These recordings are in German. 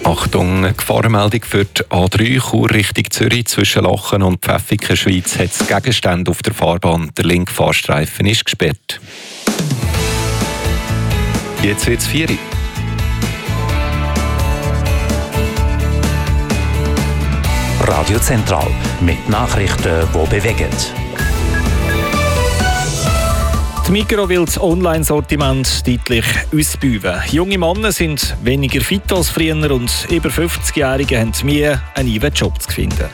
Achtung, Gefahrenmeldung für die A3 Chur Richtung Zürich zwischen Lachen und Pfäffiken, Schweiz, hat es Gegenstände auf der Fahrbahn. Der linke Fahrstreifen ist gesperrt. Jetzt wird es 4 Uhr. Radio Zentral mit Nachrichten, die bewegen. Die Migros will das Online-Sortiment deutlich ausbauen. Junge Männer sind weniger fit als früher und über 50-Jährige haben Mühe, einen neuen Job zu finden.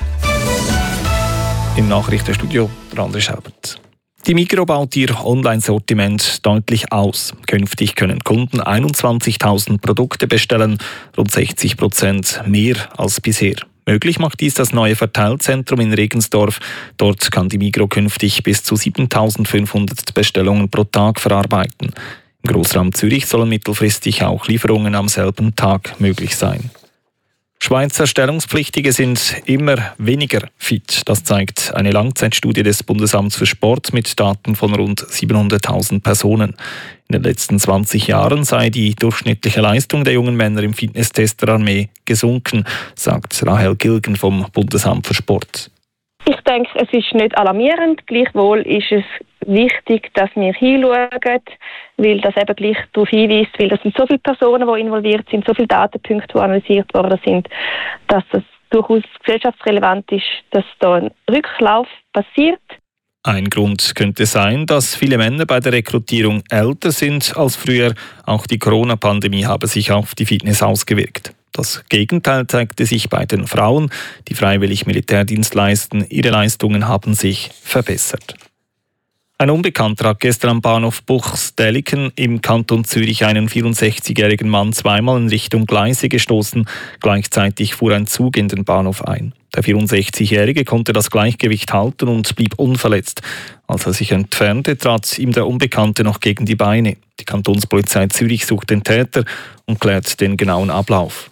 Im Nachrichtenstudio der André Schaubert. Die Migros baut ihr Online-Sortiment deutlich aus. Künftig können Kunden 21.000 Produkte bestellen, rund 60% mehr als bisher. Möglich macht dies das neue Verteilzentrum in Regensdorf. Dort kann die Migros künftig bis zu 7.500 Bestellungen pro Tag verarbeiten. Im Grossraum Zürich sollen mittelfristig auch Lieferungen am selben Tag möglich sein. Schweizer Stellungspflichtige sind immer weniger fit. Das zeigt eine Langzeitstudie des Bundesamts für Sport mit Daten von rund 700.000 Personen. In den letzten 20 Jahren sei die durchschnittliche Leistung der jungen Männer im Fitnesstest der Armee gesunken, sagt Rahel Gilgen vom Bundesamt für Sport. Ich denke, es ist nicht alarmierend. Gleichwohl ist es wichtig, dass wir hinschauen, weil das eben gleich darauf hinweist, weil das sind so viele Personen, die involviert sind, so viele Datenpunkte, die analysiert worden sind, dass es durchaus gesellschaftsrelevant ist, dass da ein Rücklauf passiert. Ein Grund könnte sein, dass viele Männer bei der Rekrutierung älter sind als früher. Auch die Corona-Pandemie habe sich auf die Fitness ausgewirkt. Das Gegenteil zeigte sich bei den Frauen, die freiwillig Militärdienst leisten. Ihre Leistungen haben sich verbessert. Ein Unbekannter hat gestern am Bahnhof Buchs-Deliken im Kanton Zürich einen 64-jährigen Mann zweimal in Richtung Gleise gestoßen. Gleichzeitig fuhr ein Zug in den Bahnhof ein. Der 64-Jährige konnte das Gleichgewicht halten und blieb unverletzt. Als er sich entfernte, trat ihm der Unbekannte noch gegen die Beine. Die Kantonspolizei Zürich sucht den Täter und klärt den genauen Ablauf.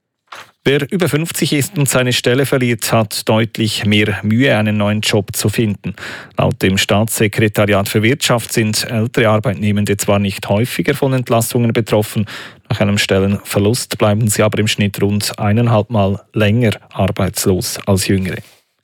Wer über 50 ist und seine Stelle verliert, hat deutlich mehr Mühe, einen neuen Job zu finden. Laut dem Staatssekretariat für Wirtschaft sind ältere Arbeitnehmende zwar nicht häufiger von Entlassungen betroffen, nach einem Stellenverlust bleiben sie aber im Schnitt rund 1,5 Mal länger arbeitslos als Jüngere.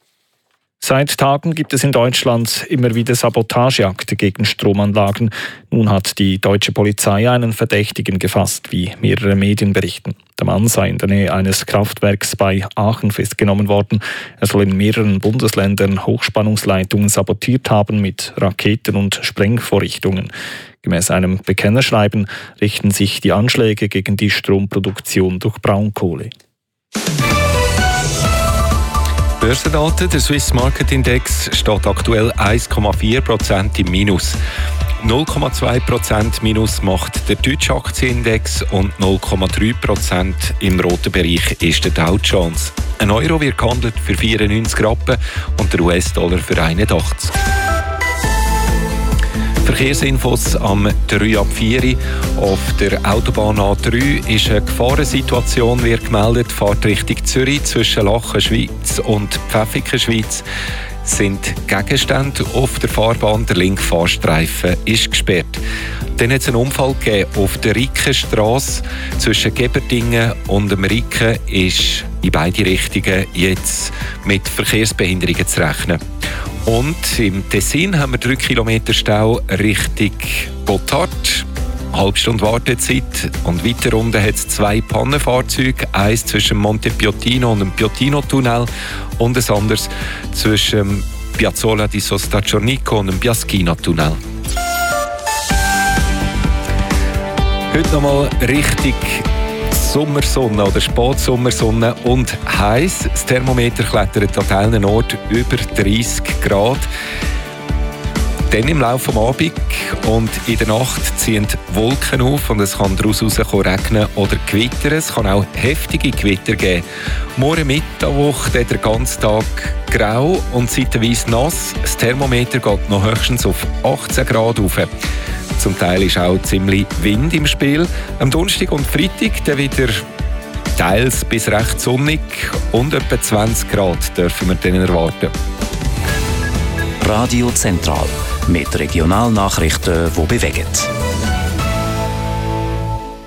Seit Tagen gibt es in Deutschland immer wieder Sabotageakte gegen Stromanlagen. Nun hat die deutsche Polizei einen Verdächtigen gefasst, wie mehrere Medien berichten. Der Mann sei in der Nähe eines Kraftwerks bei Aachen festgenommen worden. Er soll in mehreren Bundesländern Hochspannungsleitungen sabotiert haben mit Raketen und Sprengvorrichtungen. Gemäß einem Bekennerschreiben richten sich die Anschläge gegen die Stromproduktion durch Braunkohle. Börsendaten, der Swiss Market Index steht aktuell 1,4% im Minus. 0,2% Minus macht der deutsche Aktienindex und 0,3% im roten Bereich ist der Dow Jones. Ein Euro wird gehandelt für 94 Rappen und der US-Dollar für 81. Verkehrsinfos am 3 ab 4 auf der Autobahn A3 ist eine Gefahrensituation, wird gemeldet. Fahrt Richtung Zürich zwischen Lachen, Schweiz und Pfäffiken, Schweiz sind Gegenstände auf der Fahrbahn. Der linke Fahrstreifen ist gesperrt. Dann hat es einen Unfall gegeben auf der Rickenstrasse zwischen Geberdingen und dem Ricken ist in beide Richtungen jetzt mit Verkehrsbehinderungen zu rechnen. Und im Tessin haben wir 3 Kilometer Stau Richtung Gotthard. Halbe Stunde Wartezeit. Und weiter unten hat es 2 Pannenfahrzeuge. Eins zwischen Montepiotino und dem Piotino-Tunnel und ein anderes zwischen Piazzola di Sostaccionico und dem Biaschina-Tunnel. Heute nochmal richtig Sommersonne oder Spätsommersonne und heiß. Das Thermometer klettert an vielen Orten über 30 Grad. Dann im Laufe des Abends und in der Nacht ziehen Wolken auf und es kann daraus regnen oder gewittern. Es kann auch heftige Gewitter geben. Morgen Mittwoch der ganze Tag grau und zeitweise nass. Das Thermometer geht noch höchstens auf 18 Grad rauf. Zum Teil ist auch ziemlich Wind im Spiel. Am Donnerstag und Freitag dann wieder teils bis recht sonnig und etwa 20 Grad dürfen wir dann erwarten. Radio Zentral mit Regionalnachrichten, die bewegen.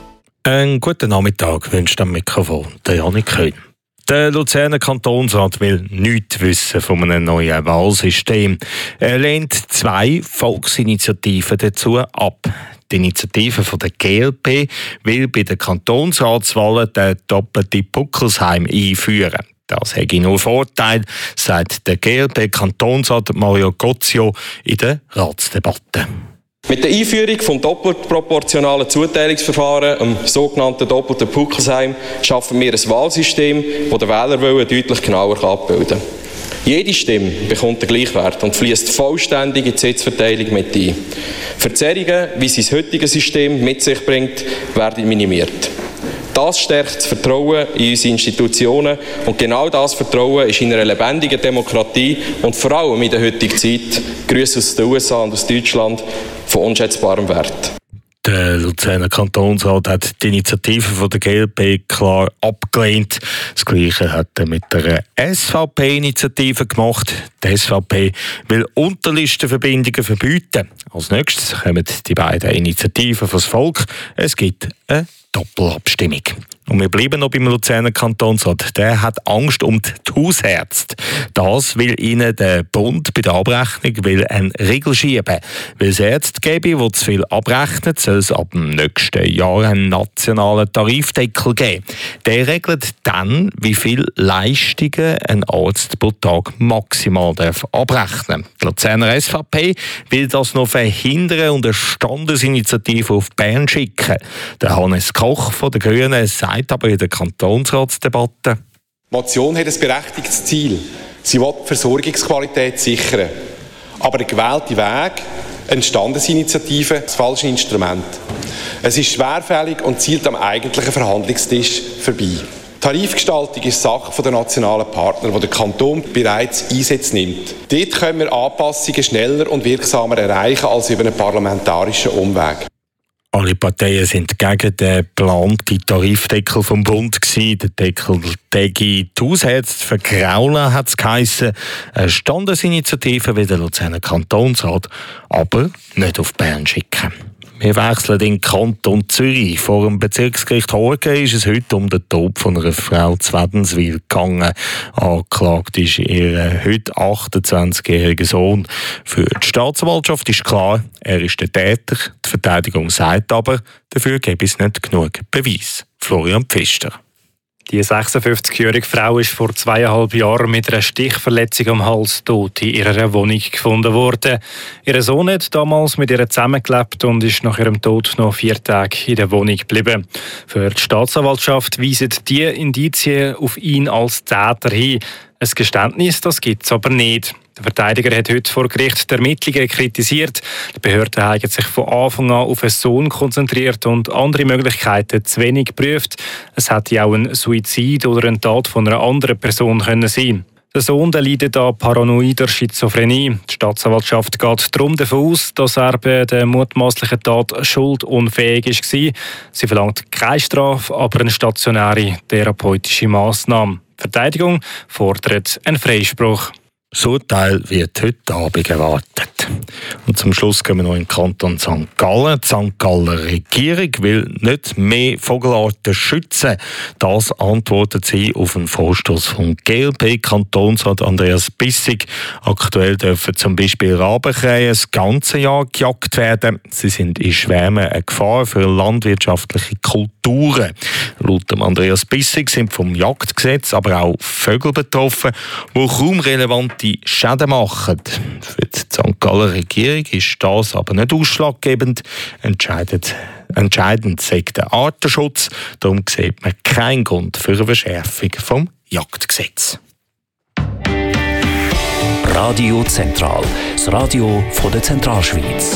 Einen guten Nachmittag wünscht am Mikrofon der Janik Köhn. Der Luzerner Kantonsrat will nichts wissen von einem neuen Wahlsystem. Er lehnt 2 Volksinitiativen dazu ab. Die Initiative von der GLP will bei den Kantonsratswahlen den doppelten Puckelsheim einführen. Das hätte nur Vorteil, sagt der GLP-Kantonsrat Mario Gozio in der Ratsdebatte. Mit der Einführung des doppelt proportionalen Zuteilungsverfahrens, dem sogenannten doppelten Puckelsheim, schaffen wir ein Wahlsystem, das den Wählerwillen deutlich genauer abbilden kann. Jede Stimme bekommt den Gleichwert und fließt vollständig in die Sitzverteilung mit ein. Verzerrungen, wie sie das heutige System mit sich bringt, werden minimiert. Das stärkt das Vertrauen in unsere Institutionen und genau das Vertrauen ist in einer lebendigen Demokratie und vor allem in der heutigen Zeit, Grüße aus den USA und aus Deutschland, von unschätzbarem Wert. Der Luzerner Kantonsrat hat die Initiative von der GLP klar abgelehnt. Das Gleiche hat er mit der SVP-Initiative gemacht. Die SVP will Unterlistenverbindungen verbieten. Als nächstes kommen die beiden Initiativen fürs Volk. Es gibt eine Doppelabstimmung. Und wir bleiben noch beim Luzerner Kantonsrat. Der hat Angst um die Hausärzte. Das will ihnen der Bund bei der Abrechnung einen Riegel schieben. Weil es Ärzte gäbe, die zu viel abrechnen, soll es ab dem nächsten Jahr einen nationalen Tarifdeckel geben. Der regelt dann, wie viele Leistungen ein Arzt pro Tag maximal abrechnen darf. Die Luzerner SVP will das noch verhindern und eine Standesinitiative auf Bern schicken. Der Hannes Koch von den Grünen sagt aber in der Kantonsratsdebatte: Die Motion hat ein berechtigtes Ziel. Sie will die Versorgungsqualität sichern. Aber der gewählte Weg, eine Standesinitiative, ist das falsche Instrument. Es ist schwerfällig und zielt am eigentlichen Verhandlungstisch vorbei. Die Tarifgestaltung ist Sache der nationalen Partner, wo der Kanton bereits Einsätze nimmt. Dort können wir Anpassungen schneller und wirksamer erreichen als über einen parlamentarischen Umweg. Alle Parteien sind gegen den geplanten Tarifdeckel vom Bund gewesen. Der Deckel täge die Hausärzte vergraulen, hat es geheissen. Eine Standesinitiative will der Luzerner Kantonsrat aber nicht auf Bern schicken. Wir wechseln in den Kanton Zürich. Vor dem Bezirksgericht Horgen ist es heute um den Tod von einer Frau zu Wädenswil gegangen. Angeklagt ist ihr heute 28-jähriger Sohn. Für die Staatsanwaltschaft ist klar, er ist der Täter. Die Verteidigung sagt aber, dafür gäbe es nicht genug Beweis. Florian Pfister. Die 56-jährige Frau ist vor 2,5 Jahren mit einer Stichverletzung am Hals tot in ihrer Wohnung gefunden worden. Ihr Sohn hat damals mit ihr zusammengelebt und ist nach ihrem Tod noch 4 Tage in der Wohnung geblieben. Für die Staatsanwaltschaft weisen die Indizien auf ihn als Täter hin. Ein Geständnis, das gibt es aber nicht. Der Verteidiger hat heute vor Gericht die Ermittlungen kritisiert. Die Behörden haben sich von Anfang an auf einen Sohn konzentriert und andere Möglichkeiten zu wenig geprüft. Es hätte auch ein Suizid oder eine Tat von einer anderen Person können sein. Der Sohn leidet an paranoider Schizophrenie. Die Staatsanwaltschaft geht darum davon aus, dass er bei der mutmaßlichen Tat schuldunfähig war. Sie verlangt keine Strafe, aber eine stationäre therapeutische Massnahme. Die Verteidigung fordert einen Freispruch. Das Urteil wird heute Abend erwartet. Und zum Schluss gehen wir noch in den Kanton St. Gallen. Die St. Galler Regierung will nicht mehr Vogelarten schützen. Das antwortet sie auf einen Vorstoß vom GLP-Kantonsrat Andreas Bissig. Aktuell dürfen zum Beispiel Rabenkrähen das ganze Jahr gejagt werden. Sie sind in Schwärmen eine Gefahr für landwirtschaftliche Kulturen. Laut dem Andreas Bissig sind vom Jagdgesetz aber auch Vögel betroffen, die kaum relevante Schäden machen. Für die St. Galler Regierung ist das aber nicht ausschlaggebend. Entscheidend sagt der Artenschutz. Darum sieht man keinen Grund für eine Verschärfung vom Jagdgesetz. Radio Zentral, das Radio von der Zentralschweiz.